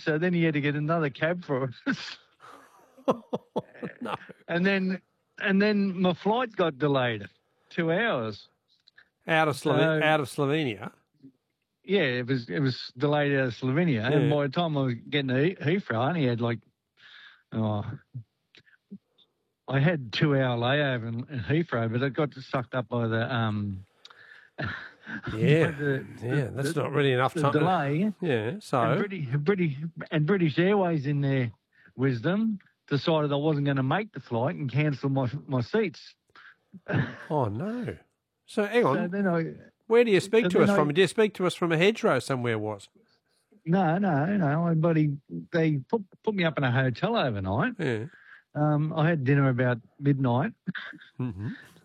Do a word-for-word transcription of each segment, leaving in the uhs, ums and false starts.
so then he had to get another cab for us. No. And then, and then my flight got delayed two hours. Out of Slove- So- out of Slovenia. Yeah, it was it was delayed out of Slovenia, and Yeah. by the time I was getting to He- Heathrow, I only had like, oh, I had two hour layover in, in Heathrow, but it got sucked up by the um. Yeah, the, yeah, that's the- not really enough the time. delay. Yeah, And so British, British and British Airways, in their wisdom, decided I wasn't going to make the flight and cancelled my my seats. oh no. So hang on, So then I. where do you speak so to then us I- from? Do you speak to us from a hedgerow somewhere? Was No, no, no. But he, they put put me up in a hotel overnight. yeah. Um, I had dinner about midnight. Mm-hmm.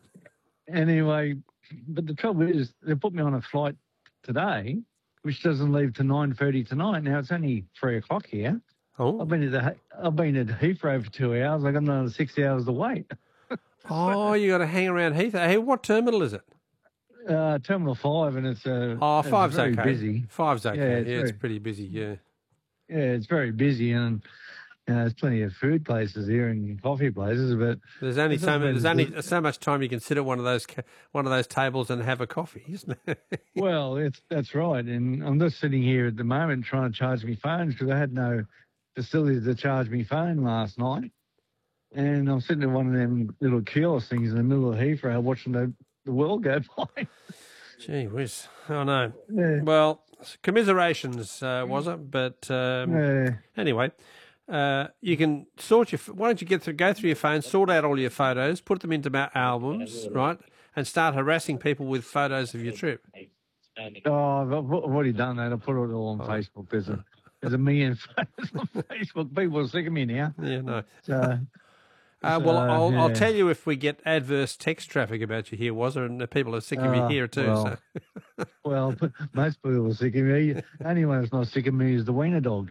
Anyway, but the trouble is, they put me on a flight today, which doesn't leave till nine thirty tonight. Now it's only three o'clock here. Oh, I've been at the, I've been at Heathrow for two hours. I got another six hours to wait. oh, you got to hang around Heathrow. Hey, what terminal is it? Uh, Terminal five, and it's uh, Oh, it's five's very okay. busy. Five's okay. Yeah, Yeah, it's it's, very- pretty busy. Yeah. Yeah, it's very busy, and you know, there's plenty of food places here and coffee places, but There's only It so doesn't there's really only do- so much time you can sit at one of those ca- one of those tables and have a coffee, isn't it? well, it's that's right. And I'm just sitting here at the moment trying to charge me phones because I had no facility to charge me phone last night. And I'm sitting at one of them little kiosk things in the middle of Heathrow watching the, the world go by. Gee whiz. Oh no. Yeah. Well, commiserations, uh, was it? But um, Yeah. anyway, uh, you can sort your. Why don't you get through, go through your phone, sort out all your photos, put them into ma- albums, right, and start harassing people with photos of your trip. Oh, I've, I've already done that. I put it all on Facebook. There's a, there's a million photos on Facebook. People are sick of me now. Yeah, no. So, Uh, well, So, I'll, I'll yeah. tell you if we get adverse text traffic about you here, was there? And the people are sick of you Uh, here too. well. so. well, p- most people are sick of me. The only one that's not sick of me is the wiener dog.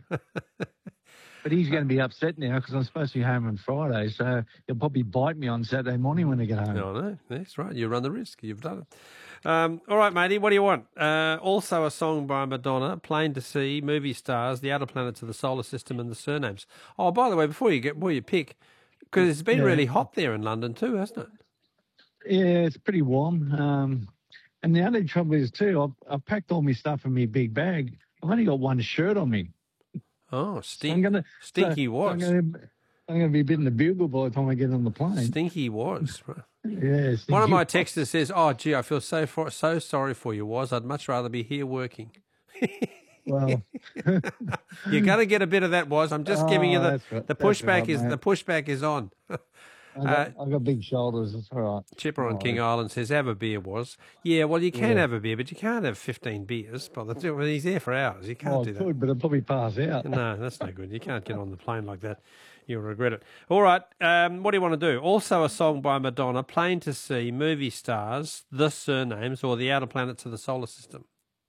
But he's going to be upset now because I'm supposed to be home on Friday, so he'll probably bite me on Saturday morning when I get home. No, no, that's right. You run the risk. You've done it. Um, all right, matey, what do you want? Uh, also a song by Madonna, Plain to See, Movie Stars, The Outer Planets of the Solar System, and The Surnames. Oh, by the way, before you get, before you pick, because it's been Yeah. really hot there in London too, hasn't it? Yeah, it's pretty warm. Um, and the only trouble is, too, I've, I've packed all my stuff in my big bag. I've only got one shirt on me. Oh, I'm stink, gonna, stinky so was. I'm going to I'm gonna be bitten the bugle by the time I get on the plane. Stinky was. Yeah, One of stinky. my texters says, "Oh, gee, I feel so for, so sorry for you. Was I'd much rather be here working." Well, You're going to get a bit of that. Was I'm just giving you Oh, the that's right- the that's pushback right, is mate. the pushback is on. I've got, I've got big shoulders. It's all right. Chipper on Oh, King yeah. Island says, have a beer, Was. Yeah, well, you can Yeah. have a beer, but you can't have fifteen beers. By the time he's there for hours. You can't Oh, I do that. could, but I'll probably pass out. No, that's no good. You can't get on the plane like that. You'll regret it. All right, um, what do you want to do? Also a song by Madonna, Plain to See, Movie Stars, The Surnames, or The Outer Planets of the Solar System.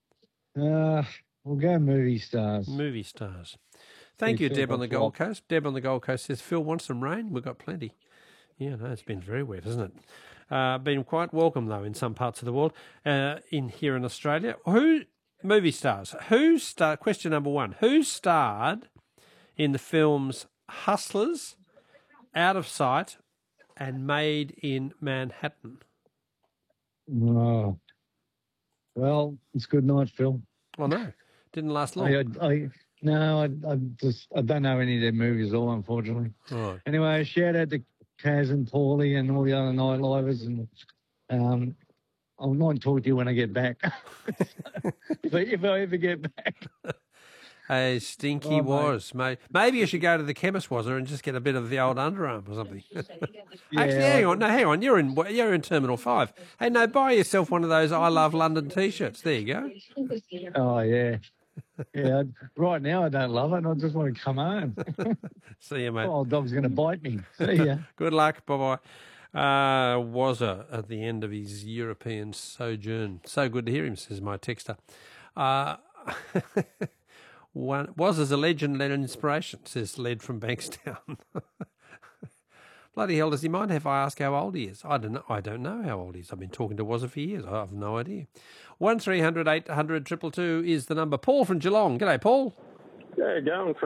Uh, we'll go movie stars. Movie Stars. Thank you, Pretty Deb on the simple Gold flop. Coast. Deb on the Gold Coast says, Phil wants some rain. We've got plenty. Yeah, no, it's been very wet, hasn't it? Uh, been quite welcome, though, in some parts of the world. Uh, in here in Australia. Who, movie stars, who star, question number one, who starred in the films Hustlers, Out of Sight, and Made in Manhattan? Oh. Well, it's good night, Phil. Oh, no, didn't last long. I, I, I, no, I, I just I don't know any of their movies at all, unfortunately. Right. Anyway, shout out to Kaz and Paulie and all the other nightlivers, and um, I might talk to you when I get back. if, I, if I ever get back. Hey, stinky Oh, mate. was, mate. Maybe you should go to the chemist, was there, and just get a bit of the old underarm or something. Actually, hang on, no, hang on. You're in, you're in Terminal Five. Hey, no, buy yourself one of those "I Love London" T-shirts. There you go. Oh yeah, yeah. I- Right now, I don't love it. I just want to come home. See you, mate. Oh, dog's going to bite me. See ya. Good luck. Bye bye. Uh, Wazza at the end of his European sojourn. So good to hear him, says my texter. Uh, one Wazza's a legend and an inspiration, says Led from Bankstown. Bloody hell, does he mind if I ask how old he is? I don't know. I don't know how old he is. I've been talking to Wazza for years. I have no idea. One three hundred eight hundred two two two is the number. Paul from Geelong. G'day, Paul. Yeah, going,